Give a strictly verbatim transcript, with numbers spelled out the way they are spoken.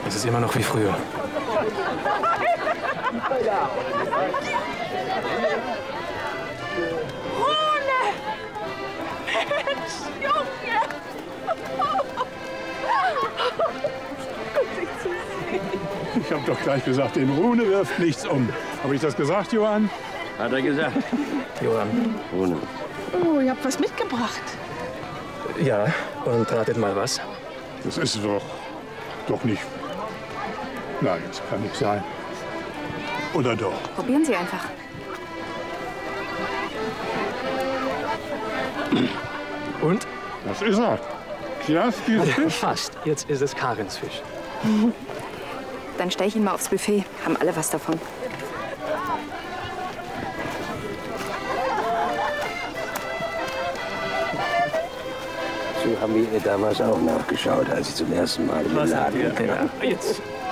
Es ist immer noch wie früher. Rune! Mensch, Junge! Ich habe doch gleich gesagt, den Rune wirft nichts um. Habe ich das gesagt, Johann? Hat er gesagt. Johann. Rune. Oh, ihr habt was mitgebracht. Ja, und ratet mal was. Das ist doch, doch nicht. Nein, das kann nicht sein. Oder doch? Probieren Sie einfach. Und? Das ist er. Kiaskis Fisch. Fast. Jetzt ist es Karins Fisch. Dann stell ich ihn mal aufs Buffet. Haben alle was davon. So haben wir ihr damals auch nachgeschaut, als sie zum ersten Mal im Laden kam. Ja, jetzt.